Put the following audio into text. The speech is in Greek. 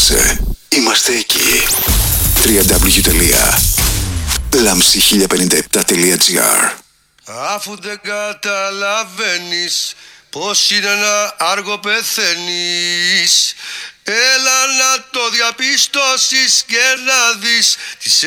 ενδιαφέρεσαι. Είμαστε εκεί. www.lamsi1057.gr. Αφού δεν καταλαβαίνεις πως είναι να άργο πεθαίνεις, έλα να το διαπιστώσεις και να δεις τις